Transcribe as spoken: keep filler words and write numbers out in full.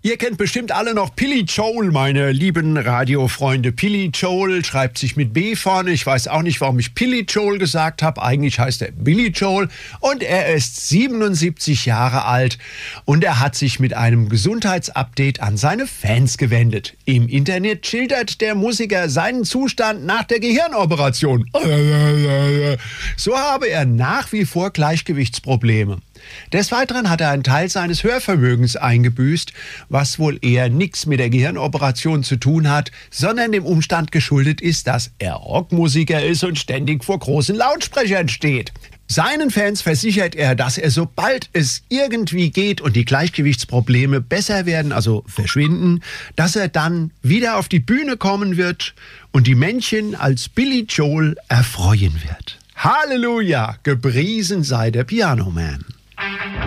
Ihr kennt bestimmt alle noch Billy Joel, meine lieben Radiofreunde. Billy Joel schreibt sich mit B vorne. Ich weiß auch nicht, warum ich Billy Joel gesagt habe. Eigentlich heißt er Billy Joel und er ist siebenundsiebzig Jahre alt und er hat sich mit einem Gesundheitsupdate an seine Fans gewendet. Im Internet schildert der Musiker seinen Zustand nach der Gehirnoperation. So habe er nach wie vor Gleichgewichtsprobleme. Des Weiteren hat er einen Teil seines Hörvermögens eingebüßt, was wohl eher nichts mit der Gehirnoperation zu tun hat, sondern dem Umstand geschuldet ist, dass er Rockmusiker ist und ständig vor großen Lautsprechern steht. Seinen Fans versichert er, dass er, sobald es irgendwie geht und die Gleichgewichtsprobleme besser werden, also verschwinden, dass er dann wieder auf die Bühne kommen wird und die Männchen als Billy Joel erfreuen wird. Halleluja, gepriesen sei der Pianoman.